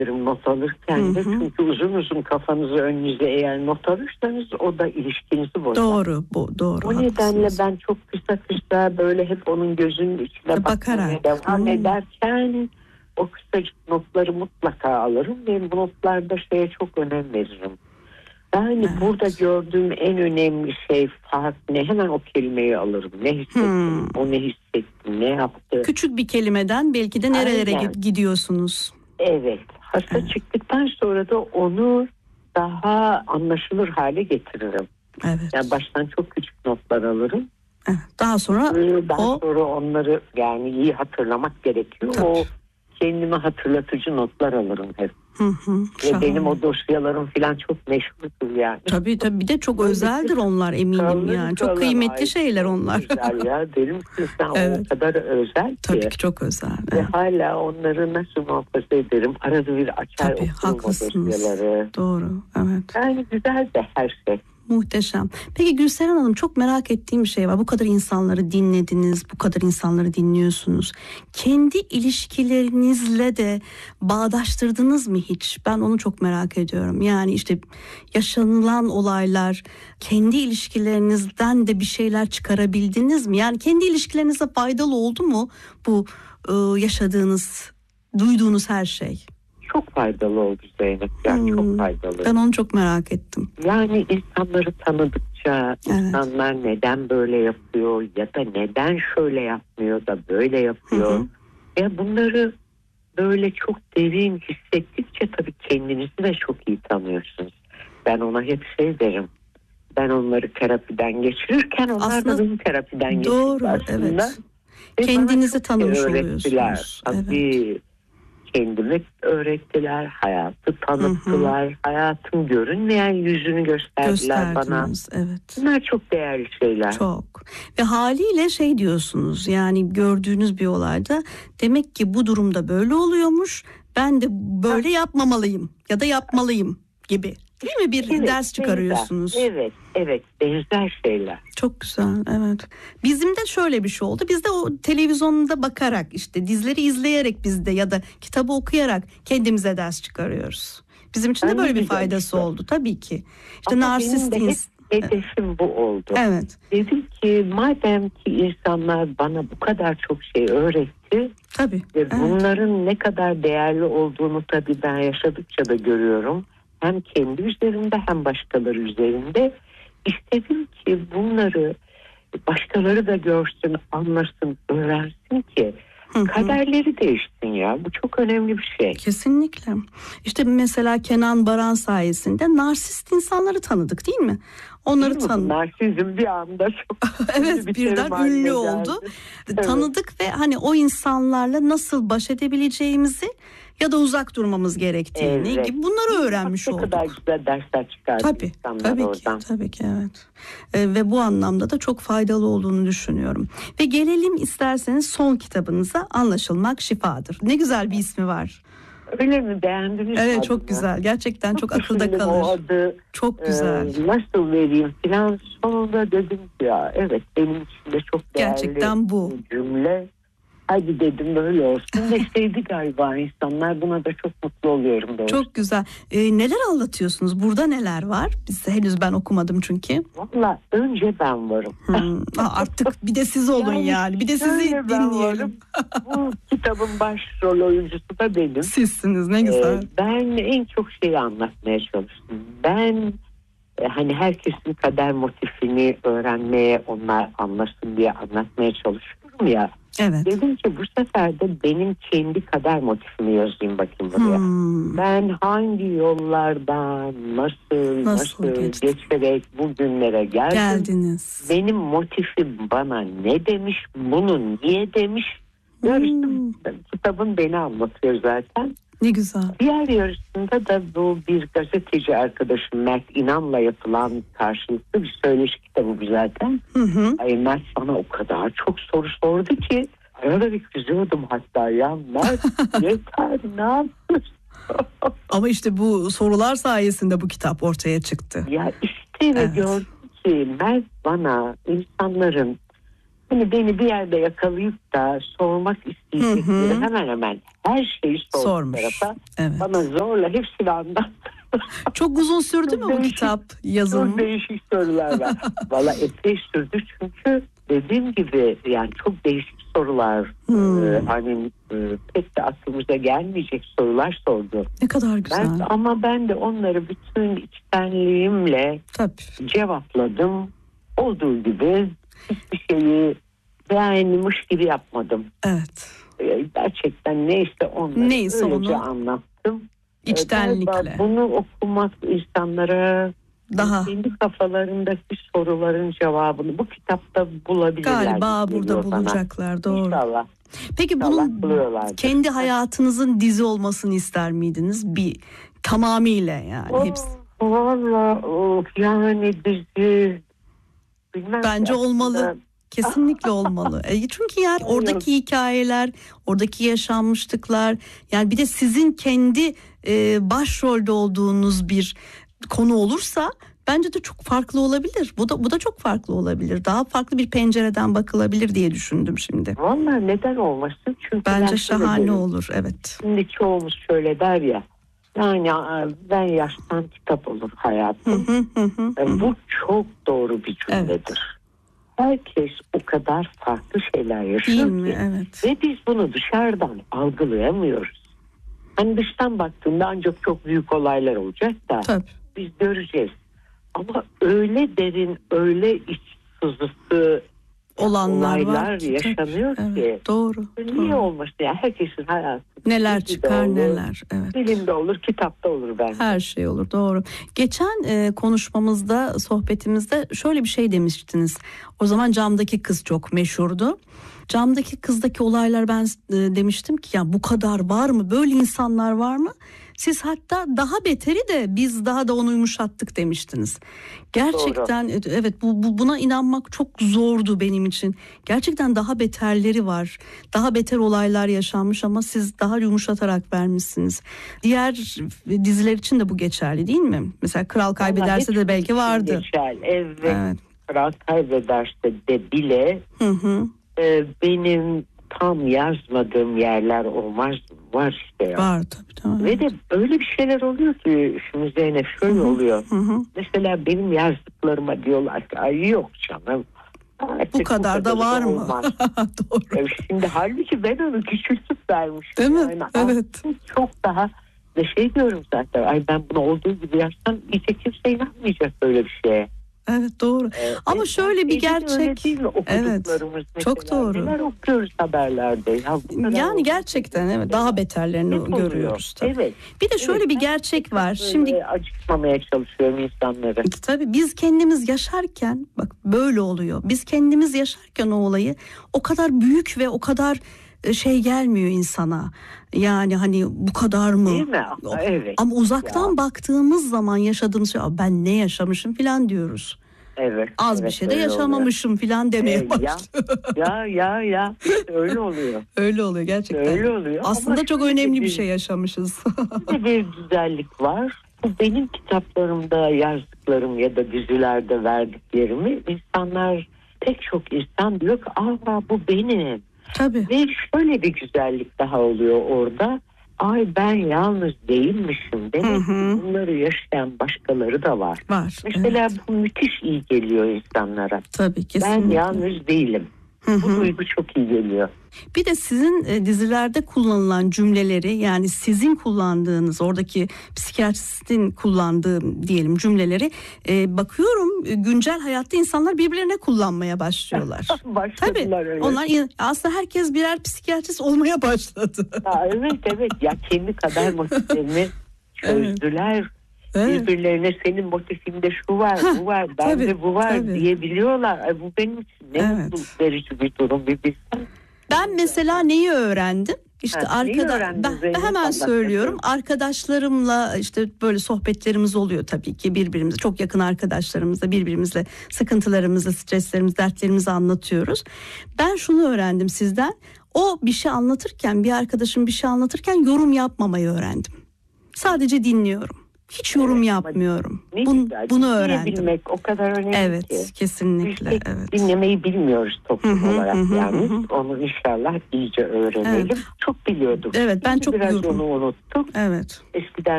ederim not alırken de. Çünkü uzun uzun kafanızı önünüze eğer not alırsanız o da ilişkinizi bozar. Doğru, bu doğru. O nedenle ben çok kısa böyle hep onun gözünün içine bakmaya devam ederken o kısacık notları mutlaka alırım ve bu notlarda şeye çok önem veririm. Yani burada gördüğüm en önemli şey fark ne? Hemen o kelimeyi alırım. Ne hissettim, o ne hissetti, ne yaptı. Küçük bir kelimeden belki de nerelere gidiyorsunuz. Evet. Hasta çıktıktan sonra da onu daha anlaşılır hale getiririm. Evet. Yani baştan çok küçük notlar alırım. Daha sonra sonra onları yani iyi hatırlamak gerekiyor. Tabii. O kendime hatırlatıcı notlar alırım hep. Ve benim o dosyalarım falan çok meşhurdur yani. Tabii bir de çok özeldir onlar eminim yani. Çok kıymetli şeyler onlar. Güzel ya derim ki sen o kadar özel ki. Tabii ki çok özel. Ve hala onları nasıl muhafaza ederim? Arada bir açar okurum o dosyaları. Doğru, evet. Yani güzel de her şey. Muhteşem. Peki Gülseren Hanım, çok merak ettiğim bir şey var. Bu kadar insanları dinlediniz, bu kadar insanları dinliyorsunuz. Kendi ilişkilerinizle de bağdaştırdınız mı hiç? Ben onu çok merak ediyorum. Yani işte yaşanılan olaylar, kendi ilişkilerinizden de bir şeyler çıkarabildiniz mi? Yani kendi ilişkilerinize faydalı oldu mu bu yaşadığınız, duyduğunuz her şey? Çok faydalı oldu Zeynep. Yani çok faydalı. Ben onu çok merak ettim. Yani insanları tanıdıkça insanlar neden böyle yapıyor ya da neden şöyle yapmıyor da böyle yapıyor. Ya bunları böyle çok derin hissettikçe tabii kendinizi de çok iyi tanıyorsunuz. Ben ona hep şey derim. Ben onları terapiden geçirirken onlar da benim terapiden geçiyor. Doğru, evet. Kendinizi tanımış oluyorsunuz. Tabii. Evet. Kendimi öğrettiler, hayatı tanıttılar, hayatın görünmeyen yüzünü gösterdiler bana. Evet. Bunlar çok değerli şeyler. Çok. Ve haliyle şey diyorsunuz, yani gördüğünüz bir olayda demek ki bu durumda böyle oluyormuş, ben de böyle yapmamalıyım ya da yapmalıyım gibi. Değil mi? Bir ders çıkarıyorsunuz. Evet, benzer şeyler. Çok güzel, evet. Bizim de şöyle bir şey oldu. Biz de o televizyonda bakarak, işte dizileri izleyerek biz de ya da kitabı okuyarak kendimize ders çıkarıyoruz. Bizim için de böyle bir faydası oldu tabii ki. İşte narsist hedefim bu oldu. Evet. Dedim ki madem ki insanlar bana bu kadar çok şey öğretti. Tabii. Ve bunların ne kadar değerli olduğunu tabii ben yaşadıkça da görüyorum. Hem kendi üzerimde hem başkaları üzerinde. İstedim ki bunları başkaları da görsün, anlasın, öğrensin ki kaderleri değişsin ya. Bu çok önemli bir şey. Kesinlikle. İşte mesela Kenan Baran sayesinde narsist insanları tanıdık, değil mi? Onları tanıdık. Narsizm bir anda çok evet, birden ünlü oldu. Evet. Tanıdık ve hani o insanlarla nasıl baş edebileceğimizi ya da uzak durmamız gerektiğini gibi bunları öğrenmiş olduk. Ne kadar güzel dersler çıkardı insanlar oradan. Tabii ki evet. Ve bu anlamda da çok faydalı olduğunu düşünüyorum. Ve gelelim isterseniz son kitabınıza, Anlaşılmak Şifadır. Ne güzel bir ismi var. Öyle mi, beğendiniz mi? Evet, çok güzel. Gerçekten çok akılda kalır. O adı, çok güzel. Nasıl vereyim falan, sonunda dedim ya evet, benim için de çok değerli. Gerçekten bu cümle. Hadi dedim böyle olsun. Ve sevdi galiba insanlar. Buna da çok mutlu oluyorum doğrusu. Çok güzel. Neler anlatıyorsunuz? Burada neler var? Henüz ben okumadım çünkü. Valla önce ben varım. Artık bir de siz olun yani. Bir de sizi dinleyelim. Bu kitabın başrol oyuncusu da benim. Sizsiniz, ne güzel. Ben en çok şeyi anlatmaya çalıştım. Ben hani herkesin kader motifini öğrenmeye, onlar anlasın diye anlatmaya çalışıyorum ya. Evet. Dedim ki bu sefer de benim kendi kader motifimi yazayım bakayım buraya. Ben hangi yollardan nasıl geçerek bugünlere geldiniz. Benim motifim bana ne demiş, bunu niye demiş. Yarıştım. Kitabın beni anlatıyor zaten. Ne güzel. Diğer yarışında da bu bir gazeteci arkadaşım Mert İnan'la yapılan karşılıklı bir söyleşi kitabı bu zaten. Ay Mert bana o kadar çok soru sordu ki arada bir kızıyordum hatta ya. Mert yeter, ne yapıyorsun? Ama işte bu sorular sayesinde bu kitap ortaya çıktı. Ya işte ve gördüm ki Mert bana insanların Hani beni bir yerde yakalayıp da sormak isteyecekleri hemen hemen her şeyi sormuş tarafa. Evet. Bana zorla hepsini anlat. Çok uzun sürdü mü bu kitap yazımı? Çok değişik sorular var. Valla epey sürdü çünkü dediğim gibi yani çok değişik sorular. Hani pek de aklımıza gelmeyecek sorular sordu. Ne kadar güzel. Ama ben de onları bütün içtenliğimle cevapladım. Olduğu gibi hiçbir şeyi beğenmiş gibi yapmadım. Evet. Gerçekten neyse onları öylece anlattım. İçtenlikle. Bunu okumak insanlara daha kendi kafalarındaki soruların cevabını bu kitapta bulabilirler. Galiba burada bulacaklar. Bana. Doğru. İnşallah. Peki bunun kendi hayatınızın dizi olmasını ister miydiniz? Tamamıyla yani hepsi. Valla yani dizi bilmem. Bence olmalı. Kesinlikle olmalı. Çünkü yani oradaki hikayeler, oradaki yaşanmışlıklar, yani bir de sizin kendi başrolde olduğunuz bir konu olursa bence de çok farklı olabilir. Bu da çok farklı olabilir. Daha farklı bir pencereden bakılabilir diye düşündüm şimdi. Vallahi neden olmasın? Çünkü bence şahane olur. Evet. Şimdi çoğumuz şöyle der ya. Yani ben yaştan kitap olur hayatım. Bu çok doğru bir cümledir. Evet. Herkes o kadar farklı şeyler yaşıyor değil mi? Evet. Ve biz bunu dışarıdan algılayamıyoruz. Hani dıştan baktığında ancak çok büyük olaylar olacak da biz göreceğiz. Ama öyle derin, öyle iç sızısı olaylar yaşanıyor ki. Evet, doğru. Niye olmasın ya? Herkesin hayatı. Neler çıkar olur, neler. Evet. Filmde olur, kitapta olur bence. Her şey olur, doğru. Geçen konuşmamızda, sohbetimizde şöyle bir şey demiştiniz. O zaman Camdaki Kız çok meşhurdu. Camdaki Kız'daki olaylar ben demiştim ki ya bu kadar var mı? Böyle insanlar var mı? Siz hatta daha beteri de biz daha da onu yumuşattık demiştiniz. Gerçekten doğru. Evet buna inanmak çok zordu benim için. Gerçekten daha beterleri var. Daha beter olaylar yaşanmış ama siz daha yumuşatarak vermişsiniz. Diğer diziler için de bu geçerli değil mi? Mesela Kral Kaybederse de belki vardı. Geçerli. Evet. Kral Kaybederse de bile benim tam yazmadığım yerler olmaz var işte ya. Var tabii. Ve de öyle bir şeyler oluyor ki şimdi Zeynep şöyle oluyor. Mesela benim yazdıklarıma diyorlar ki ay yok canım. Bu kadar da var mı? Doğru. Şimdi halbuki ben onu küçültüp vermişim. Değil mi? Yani evet. Çok daha ve diyorum zaten ay ben bunu olduğu gibi yazsam iyice kimse inanmayacak böyle bir şeye. Evet doğru. Ama şöyle bir gerçek. Evet. Çok doğru. Neler okuyoruz haberlerde. Yani gerçekten evet daha beterlerini görüyoruz. Tabii. Evet. Bir de şöyle bir gerçek var. Şimdi açıklamaya çalışıyorum insanları. Tabii biz kendimiz yaşarken bak böyle oluyor. Biz kendimiz yaşarken o olayı o kadar büyük ve o kadar gelmiyor insana. Yani hani bu kadar mı? Değil mi? Evet. Ama uzaktan baktığımız zaman yaşadığımız şey ben ne yaşamışım falan diyoruz. Evet. Az bir şey de yaşamamışım falan demeye başlıyor. Ya işte öyle oluyor. Öyle oluyor gerçekten. Öyle oluyor. Aslında ama çok önemli bir şey yaşamışız. Bir güzellik var. Bu benim kitaplarımda yazdıklarım ya da dizilerde verdiklerimi insanlar pek çok insan diyor ki bu benim. Tabii. Ve şöyle bir güzellik daha oluyor orada. Ay ben yalnız değilmişim. Demek ki bunları yaşayan başkaları da var. Mesela bu müthiş iyi geliyor insanlara. Tabii kesinlikle. Ben yalnız değilim. Bu duygu çok iyi geliyor. Bir de sizin dizilerde kullanılan cümleleri yani sizin kullandığınız oradaki psikiyatristin kullandığı diyelim cümleleri bakıyorum güncel hayatta insanlar birbirlerine kullanmaya başlıyorlar. Tabii. Öyle. Onlar aslında herkes birer psikiyatrist olmaya başladı. Evet ya kendi kader motiflerini çözdüler. Evet. Birbirlerine senin motifinde şu var, bu var, bende bu var diyebiliyorlar. Bu benim için ne mutluluk verici bir durum bir bilsen. Ben mesela neyi öğrendim? İşte ben hemen söylüyorum. Arkadaşlarımla işte böyle sohbetlerimiz oluyor tabii ki birbirimize çok yakın arkadaşlarımızla birbirimizle sıkıntılarımızı, streslerimizi, dertlerimizi anlatıyoruz. Ben şunu öğrendim sizden. O bir şey anlatırken bir arkadaşım bir şey anlatırken yorum yapmamayı öğrendim. Sadece dinliyorum. hiç yorum yapmıyorum. Bunu öğrendim. Bilmek o kadar önemli ki. Evet, kesinlikle. Biz evet. dinlemeyi bilmiyoruz toplum olarak yani. Onu inşallah iyice öğrenelim. Evet. Çok biliyorduk. Evet, ben Şimdi çok biraz biliyorum. onu unuttuk. Evet. Eskiden